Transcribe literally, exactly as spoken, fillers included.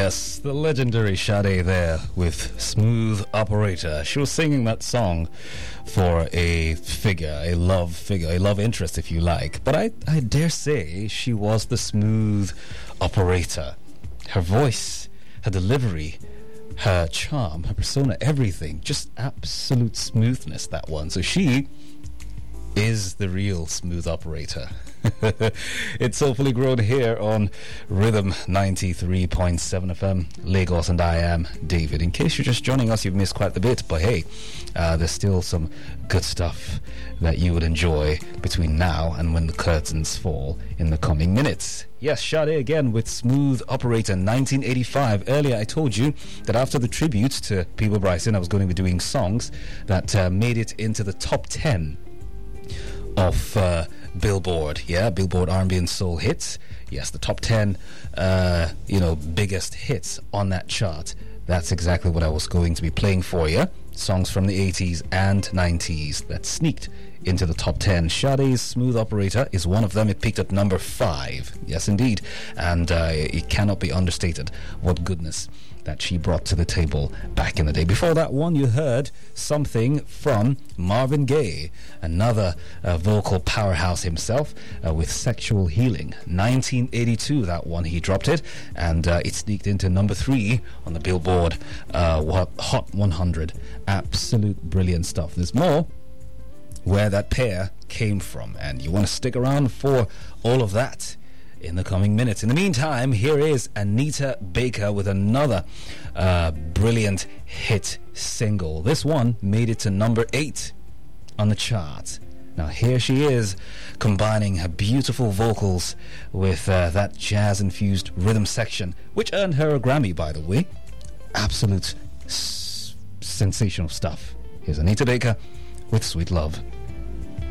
Yes, the legendary Sade there with Smooth Operator. She was singing that song for a figure, a love figure, a love interest if you like. But I, I dare say she was the smooth operator. Her voice, her delivery, her charm, her persona, everything. Just absolute smoothness, that one. So she is the real smooth operator. It's Soulfully Grown here on Rhythm ninety-three point seven F M, Lagos, and I am David. In case you're just joining us, you've missed quite a bit, but hey, uh, there's still some good stuff that you would enjoy between now and when the curtains fall in the coming minutes. Yes, Sade again with Smooth Operator nineteen eighty-five. Earlier I told you that after the tribute to Peebo Bryson, I was going to be doing songs that uh, made it into the top ten of uh, Billboard, yeah, Billboard R and B and Soul hits. Yes, the top ten, uh, you know, biggest hits on that chart. That's exactly what I was going to be playing for you. Songs from the eighties and nineties that sneaked into the top ten. Sade's Smooth Operator is one of them. It peaked at number five. Yes, indeed. And uh, it cannot be understated what goodness that she brought to the table back in the day. Before that one, you heard something from Marvin Gaye, another uh, vocal powerhouse himself, uh, with Sexual Healing. nineteen eighty-two, that one, he dropped it, and uh, it sneaked into number three on the Billboard uh, Hot one hundred. Absolute brilliant stuff. There's more where that pair came from, and you want to stick around for all of that in the coming minutes. In the meantime, here is Anita Baker with another uh, brilliant hit single. This one made it to number eight on the chart. Now here she is, combining her beautiful vocals with uh, that jazz-infused rhythm section, which earned her a Grammy, by the way. Absolute s- sensational stuff. Here's Anita Baker with Sweet Love.